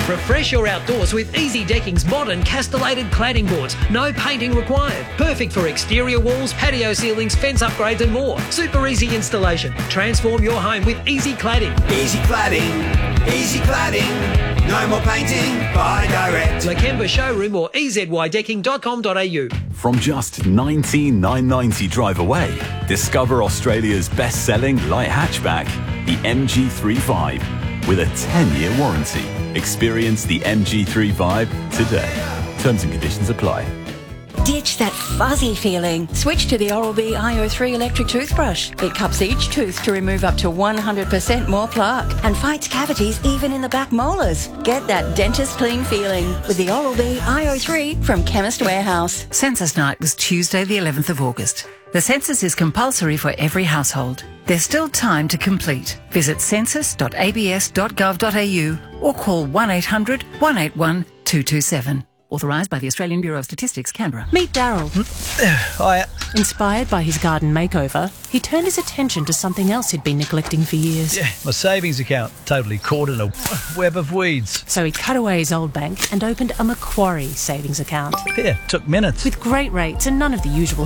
Refresh your outdoors with Easy Decking's modern castellated cladding boards. No painting required. Perfect for exterior walls, patio ceilings, fence upgrades and more. Super easy installation. Transform your home with Easy Cladding. Easy Cladding, Easy Cladding. No more painting, buy direct. Lakemba Showroom or ezydecking.com.au. From just $19,990 drive away, discover Australia's best-selling light hatchback, the MG3 Vibe, with a 10-year warranty. Experience the MG3 Vibe today. Terms and conditions apply. Ditch that fuzzy feeling. Switch to the Oral-B iO3 electric toothbrush. It cups each tooth to remove up to 100% more plaque and fights cavities even in the back molars. Get that dentist clean feeling with the Oral-B iO3 from Chemist Warehouse. Census night was Tuesday the 11th of August. The census is compulsory for every household. There's still time to complete. Visit census.abs.gov.au or call 1800 181 227. Authorised by the Australian Bureau of Statistics, Canberra. Meet Daryl. Hiya. Inspired by his garden makeover, he turned his attention to something else he'd been neglecting for years. Yeah, my savings account, totally caught in a web of weeds. So he cut away his old bank and opened a Macquarie savings account. Yeah, took minutes. With great rates and none of the usual